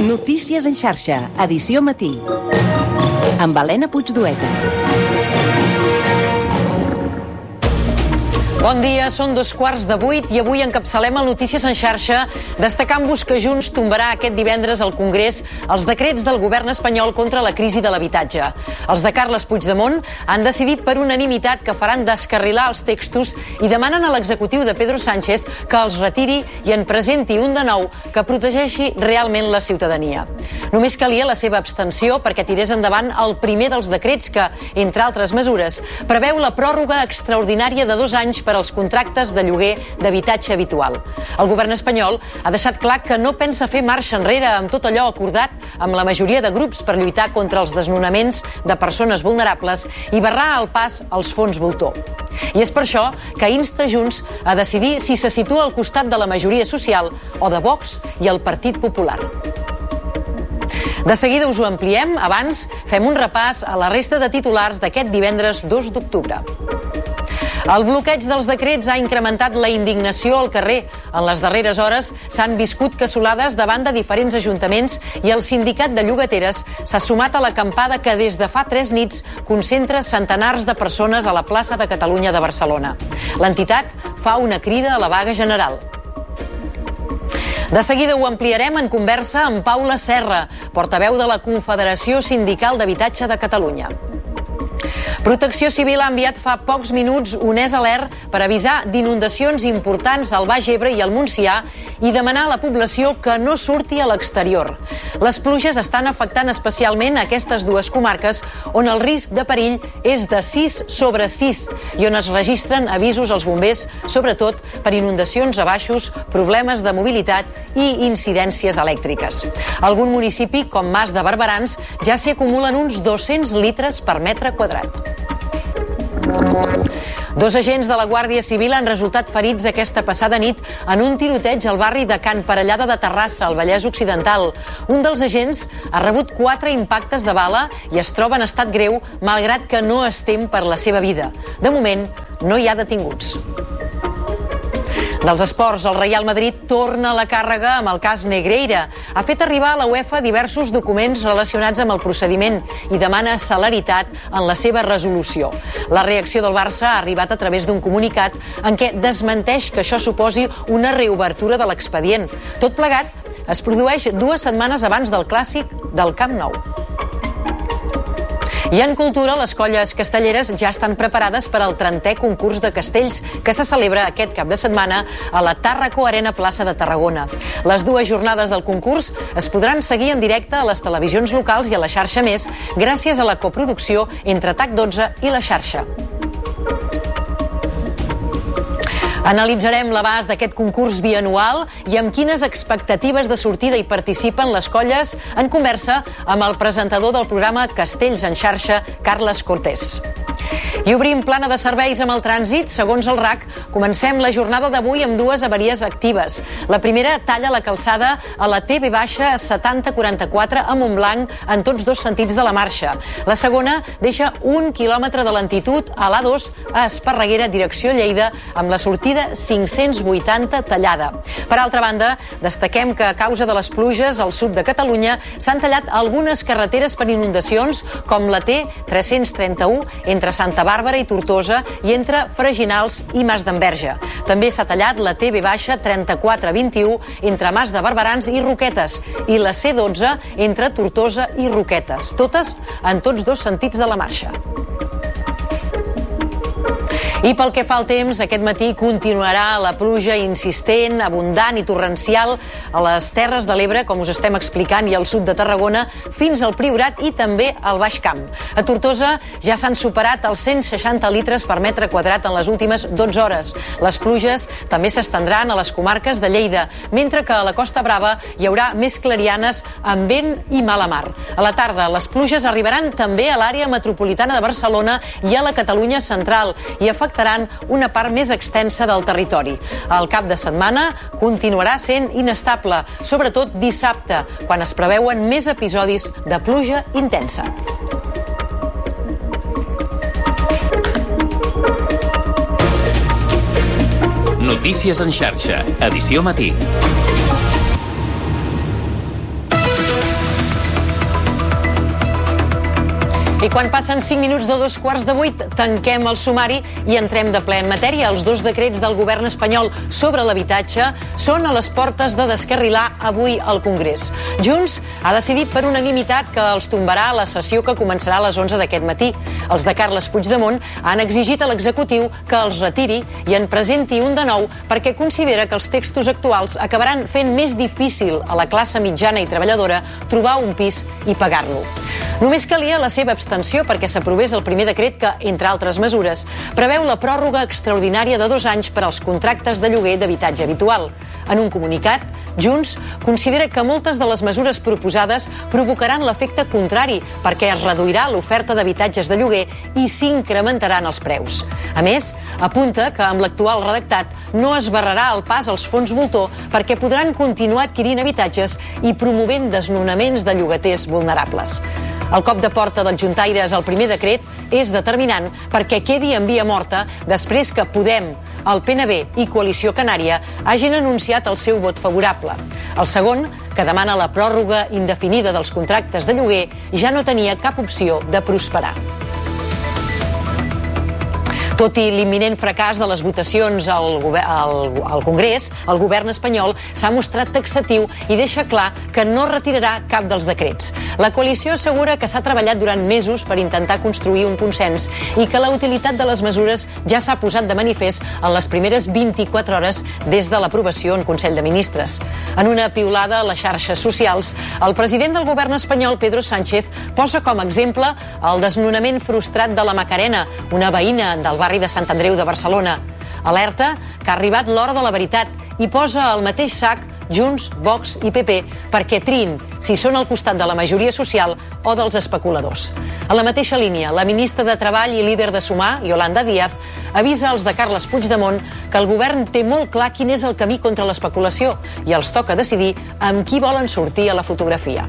Notícies en xarxa, edició matí. Amb Helena Puigdueta. Bon dia, són 7:15 i avui encapçalem el Notícies en xarxa destacant-vos que Junts tombarà aquest divendres al Congrés els decrets del govern espanyol contra la crisi de l'habitatge. Els de Carles Puigdemont han decidit per unanimitat que faran descarrilar els textos i demanen a l'executiu de Pedro Sánchez que els retiri i en presenti un de nou que protegeixi realment la ciutadania. Només calia la seva abstenció perquè tirés endavant el primer dels decrets que, entre altres mesures, preveu la pròrroga extraordinària de 2 anys per als contractes de lloguer d'habitatge habitual. El govern espanyol ha deixat clar que no pensa fer marxa enrere amb tot allò acordat amb la majoria de grups per lluitar contra els desnonaments de persones vulnerables i barrar el pas als fons voltor. I és per això que insta Junts a decidir si se situa al costat de la majoria social o de Vox i el Partit Popular. De seguida us ho ampliem, abans fem un repàs a la resta de titulars d'aquest divendres 2 d'octubre. El bloqueig dels decrets ha incrementat la indignació al carrer. En les darreres hores s'han viscut cassolades davant de diferents ajuntaments i el sindicat de llogateres s'ha sumat a l'acampada que des de fa 3 nits concentra centenars de persones a la plaça de Catalunya de Barcelona. L'entitat fa una crida a la vaga general. De seguida ho ampliarem en conversa amb Paula Serra, portaveu de la Confederació Sindical d'Habitatge de Catalunya. Protecció Civil ha enviat fa pocs minuts un alert per avisar d'inundacions importants al Baix Ebre i al Montsià i demanar a la població que no surti a l'exterior. Les pluges estan afectant especialment aquestes dues comarques on el risc de perill és de 6/6 i on es registren avisos als bombers, sobretot per inundacions a baixos, problemes de mobilitat i incidències elèctriques. Algun municipi, com Mas de Barberans, ja s'hi acumulen uns 200 litres per metre quadrat. 2 agents de la Guàrdia Civil han resultat ferits aquesta passada nit en un tiroteig al barri de Can Parellada de Terrassa, al Vallès Occidental. Un dels agents ha rebut 4 impactes de bala i es troba en estat greu, malgrat que no es tem per la seva vida. De moment, no hi ha detinguts. Dels esports, el Real Madrid torna a la càrrega amb el cas Negreira. Ha fet arribar a la UEFA diversos documents relacionats amb el procediment i demana celeritat en la seva resolució. La reacció del Barça ha arribat a través d'un comunicat en què desmenteix que això suposi una reobertura de l'expedient. Tot plegat es produeix 2 setmanes abans del clàssic del Camp Nou. I en cultura, les colles castelleres ja estan preparades per al 30è concurs de castells que se celebra aquest cap de setmana a la Tàrraco Arena Plaça de Tarragona. Les 2 jornades del concurs es podran seguir en directe a les televisions locals i a la xarxa Més gràcies a la coproducció entre TAC12 i la xarxa. Analitzarem l'abast d'aquest concurs bianual i amb quines expectatives de sortida hi participen les colles en conversa amb el presentador del programa Castells en xarxa, Carles Cortés. I obrim plana de serveis amb el trànsit. Segons el RAC, comencem la jornada d'avui amb 2 avaries actives. La primera talla la calçada a la TB-7044 a Montblanc en tots 2 sentits de la marxa. La segona deixa 1 quilòmetre de lentitud a l'A2 a Esparreguera, direcció Lleida, amb la sortida 580 tallada. Per altra banda, destaquem que a causa de les pluges al sud de Catalunya s'han tallat algunes carreteres per inundacions, com la T331 entre Santa Bàrbara i Tortosa i entre Freginals i Mas d'Enverge. També s'ha tallat la TB-3421 entre Mas de Barberans i Roquetes i la C12 entre Tortosa i Roquetes, totes en tots 2 sentits de la marxa. I pel que fa al temps, aquest matí continuarà la pluja insistent, abundant i torrencial a les Terres de l'Ebre, com us estem explicant, i al sud de Tarragona, fins al Priorat i també al Baix Camp. A Tortosa ja s'han superat els 160 litres per metre quadrat en les últimes 12 hores. Les pluges també s'estendran a les comarques de Lleida, mentre que a la Costa Brava hi haurà més clarianes amb vent i mala mar. A la tarda, les pluges arribaran també a l'àrea metropolitana de Barcelona i a la Catalunya central i afectaran una part més extensa del territori. El cap de setmana continuarà sent inestable, sobretot dissabte, quan es preveuen més episodis de pluja intensa. Notícies en xarxa, edició matí. I quan passen 5 minuts de 7:45, tanquem el sumari i entrem de ple en matèria. Els 2 decrets del govern espanyol sobre l'habitatge són a les portes de descarrilar avui al Congrés. Junts ha decidit per unanimitat que els tombarà a la sessió que començarà a les 11 d'aquest matí. Els de Carles Puigdemont han exigit a l'executiu que els retiri i en presenti un de nou perquè considera que els textos actuals acabaran fent més difícil a la classe mitjana i treballadora trobar un pis i pagar-lo. Només calia la seva abstenció perquè s'aprovés el primer decret que, entre altres mesures, preveu la pròrroga extraordinària de 2 anys per als contractes de lloguer d'habitatge habitual. En un comunicat, Junts considera que moltes de les mesures proposades provocaran l'efecte contrari perquè es reduirà l'oferta d'habitatges de lloguer i s'incrementaran els preus. A més, apunta que amb l'actual redactat no es barrarà el pas als fons voltor perquè podran continuar adquirint habitatges i promovent desnonaments de llogaters vulnerables. El cop de porta dels juntaires al primer decret és determinant perquè quedi en via morta després que Podem, el PNB i Coalició Canària hagin anunciat el seu vot favorable. El segon, que demana la pròrroga indefinida dels contractes de lloguer, ja no tenia cap opció de prosperar. Tot i l'imminent fracàs de les votacions al Congrés, el govern espanyol s'ha mostrat taxatiu i deixa clar que no retirarà cap dels decrets. La coalició assegura que s'ha treballat durant mesos per intentar construir un consens i que la utilitat de les mesures ja s'ha posat de manifest en les primeres 24 hores des de l'aprovació en Consell de Ministres. En una piulada a les xarxes socials, el president del govern espanyol, Pedro Sánchez, posa com a exemple el desnonament frustrat de la Macarena, una veïna del barri de Sant Andreu de Barcelona. Alerta que ha arribat l'hora de la veritat i posa al mateix sac Junts, Vox i PP perquè triïn si són al costat de la majoria social o dels especuladors. En la mateixa línia, la ministra de Treball i líder de Sumar, Yolanda Díaz, avisa als de Carles Puigdemont que el govern té molt clar quin és el camí contra l'especulació i els toca decidir amb qui volen sortir a la fotografia.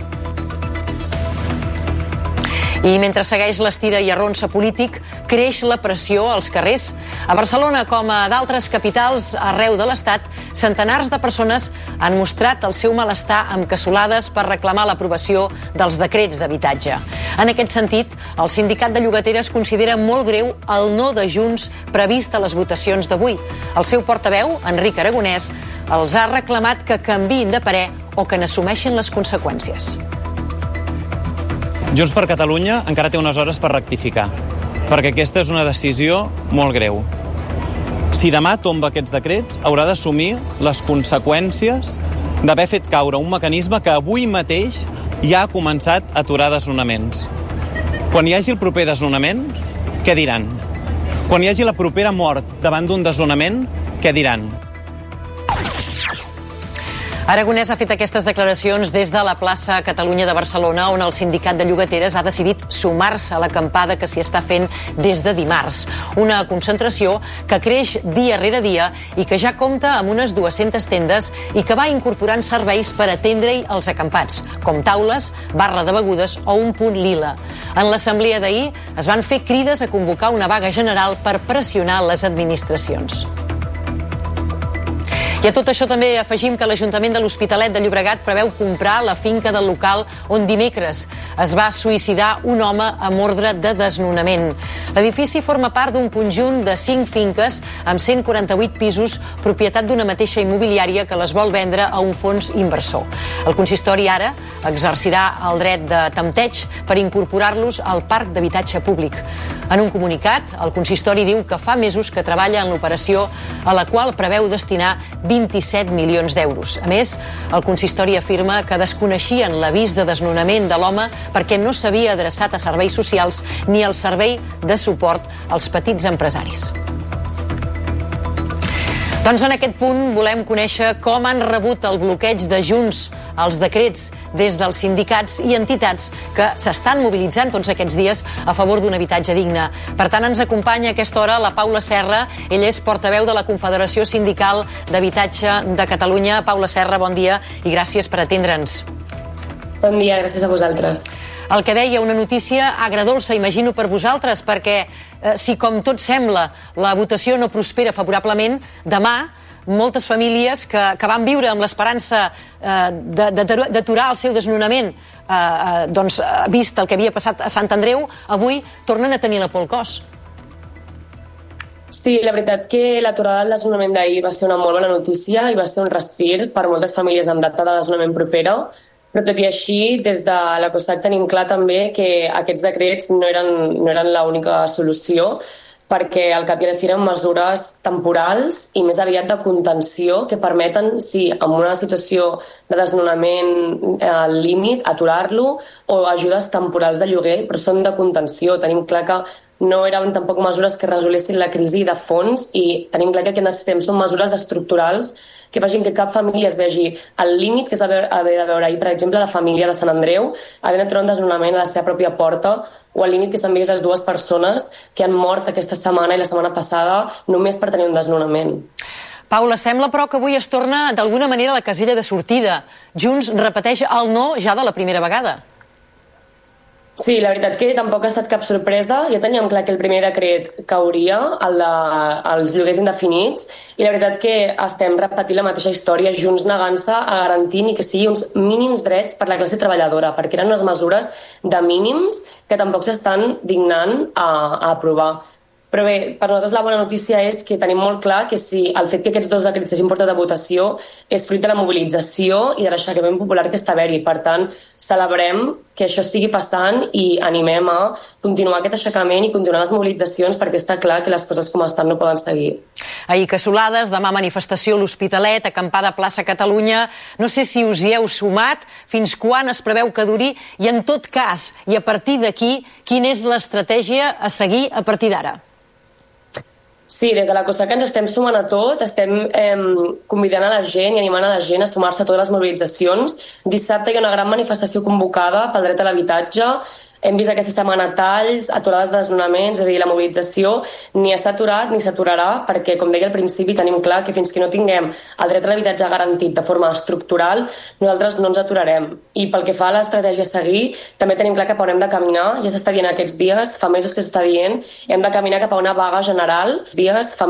I mentre segueix l'estira i arronsa polític, creix la pressió als carrers. A Barcelona, com a d'altres capitals arreu de l'Estat, centenars de persones han mostrat el seu malestar amb cassolades per reclamar l'aprovació dels decrets d'habitatge. En aquest sentit, el sindicat de llogateres considera molt greu el no de Junts previst a les votacions d'avui. El seu portaveu, Enric Aragonès, els ha reclamat que canviïn de parer o que n'assumeixin les conseqüències. Junts per Catalunya encara té unes hores per rectificar, perquè aquesta és una decisió molt greu. Si demà tomba aquests decrets, haurà d'assumir les conseqüències d'haver fet caure un mecanisme que avui mateix ja ha començat a aturar desnonaments. Quan hi hagi el proper desnonament, què diran? Quan hi hagi la propera mort davant d'un desnonament, què diran? Aragonès ha fet aquestes declaracions des de la plaça Catalunya de Barcelona, on el sindicat de llogateres ha decidit sumar-se a l'acampada que s'hi està fent des de dimarts. Una concentració que creix dia rere dia i que ja compta amb unes 200 tendes i que va incorporant serveis per atendre-hi els acampats, com taules, barra de begudes o un punt lila. En l'assemblea d'ahir es van fer crides a convocar una vaga general per pressionar les administracions. I a tot això també afegim que l'Ajuntament de l'Hospitalet de Llobregat preveu comprar la finca del local on dimecres es va suïcidar un home amb ordre de desnonament. L'edifici forma part d'un conjunt de 5 finques amb 148 pisos, propietat d'una mateixa immobiliària que les vol vendre a un fons inversor. El consistori ara exercirà el dret de tempteig per incorporar-los al parc d'habitatge públic. En un comunicat, el consistori diu que fa mesos que treballa en l'operació a la qual preveu destinar 27 milions d'euros. A més, el consistori afirma que desconeixien l'avís de desnonament de l'home perquè no s'havia adreçat a serveis socials ni al servei de suport als petits empresaris. Doncs en aquest punt volem conèixer com han rebut el bloqueig de Junts als decrets des dels sindicats i entitats que s'estan mobilitzant tots aquests dies a favor d'un habitatge digne. Per tant, ens acompanya a aquesta hora la Paula Serra. Ella és portaveu de la Confederació Sindical d'Habitatge de Catalunya. Paula Serra, bon dia i gràcies per atendre'ns. Bon dia, gràcies a vosaltres. El que deia, una notícia agredolça, imagino, per vosaltres, perquè si, com tot sembla, la votació no prospera favorablement, demà moltes famílies que van viure amb l'esperança d'aturar el seu desnonament, vist el que havia passat a Sant Andreu, avui tornen a tenir la por al cos. Sí, la veritat que l'aturada del desnonament d'ahir va ser una molt bona notícia i va ser un respir per moltes famílies amb data de desnonament propera, però tot i així, des de la costat tenim clar també que aquests decrets no eren l'única solució, perquè al cap i a la fi eren mesures temporals i més aviat de contenció que permeten, sí, en una situació de desnonament al límit, aturar-lo, o ajudes temporals de lloguer, però són de contenció. Tenim clar que no eren tampoc mesures que resolessin la crisi de fons i tenim clar que el que necessitem són mesures estructurals que facin que cap família es vegi al límit que és haver de veure ahir, per exemple, la família de Sant Andreu havent de trobar un desnonament a la seva pròpia porta, o al límit que se'n vegués les dues persones que han mort aquesta setmana i la setmana passada només per tenir un desnonament. Paula, sembla però que avui es torna d'alguna manera a la casella de sortida. Junts repeteix el no ja de la primera vegada. Sí, la veritat que tampoc ha estat cap sorpresa. Ja teníem clar que el primer decret cauria, el dels lloguers indefinits, i la veritat que estem repetint la mateixa història, Junts negant-se a garantir ni que sigui uns mínims drets per la classe treballadora, perquè eren unes mesures de mínims que tampoc s'estan dignant a aprovar. Però bé, per nosaltres la bona notícia és que tenim molt clar que si el fet que aquests dos decrets s'hagin portat a votació és fruit de la mobilització i de l'aixecament popular que està haver-hi. Per tant, celebrem que això estigui passant i animem a continuar aquest aixecament i continuar les mobilitzacions perquè està clar que les coses com estan no poden seguir. Ahir cassolades, demà manifestació a l'Hospitalet, acampada a plaça Catalunya. No sé si us hi heu sumat, fins quan es preveu que duri i en tot cas, i a partir d'aquí, quina és l'estratègia a seguir a partir d'ara? Sí, des de la Costa que ens estem sumant a tot, estem convidant a la gent i animant a la gent a sumar-se a totes les mobilitzacions. Dissabte hi ha una gran manifestació convocada pel dret a l'habitatge. Hem vist aquesta setmana talls, aturades de desnonaments, és a dir, la mobilització ni s'ha aturat ni s'aturarà, perquè, com deia al principi, tenim clar que fins que no tinguem el dret a l'habitatge garantit de forma estructural, nosaltres no ens aturarem. I pel que fa a l'estratègia a seguir, també tenim clar cap on hem de caminar, ja s'està dient aquests dies, fa mesos que s'està dient, hem de caminar cap a una vaga general,